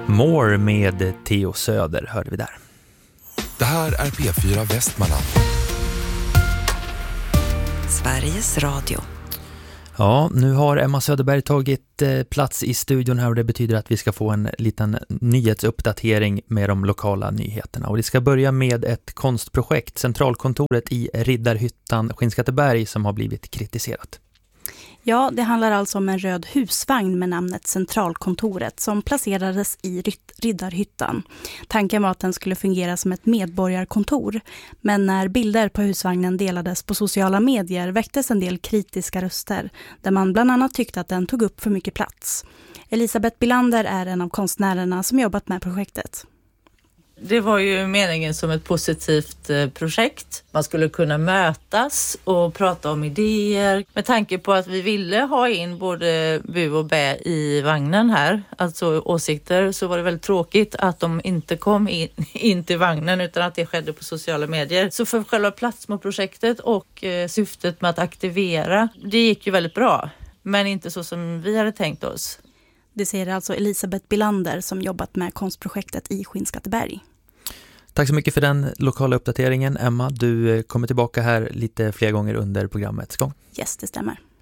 More med Theo Söder hörde vi där. Det här är P4 Västmanland. Sveriges Radio. Ja, nu har Emma Söderberg tagit plats i studion här och det betyder att vi ska få en liten nyhetsuppdatering med de lokala nyheterna. Och det ska börja med ett konstprojekt, Centralkontoret i Riddarhyttan, Skinnskatteberg, som har blivit kritiserat. Ja, det handlar alltså om en röd husvagn med namnet Centralkontoret som placerades i Riddarhyttan. Tanken var att den skulle fungera som ett medborgarkontor, men när bilder på husvagnen delades på sociala medier väcktes en del kritiska röster där man bland annat tyckte att den tog upp för mycket plats. Elisabeth Bilander är en av konstnärerna som jobbat med projektet. Det var ju meningen som ett positivt projekt. Man skulle kunna mötas och prata om idéer. Med tanke på att vi ville ha in både bu och bä i vagnen här, alltså åsikter, så var det väldigt tråkigt att de inte kom in till vagnen utan att det skedde på sociala medier. Så för själva platsmålprojektet och syftet med att aktivera, det gick ju väldigt bra. Men inte så som vi hade tänkt oss. Det säger alltså Elisabeth Bilander som jobbat med konstprojektet i Skinnskatteberg. Tack så mycket för den lokala uppdateringen, Emma. Du kommer tillbaka här lite fler gånger under programmets gång. Yes, det stämmer.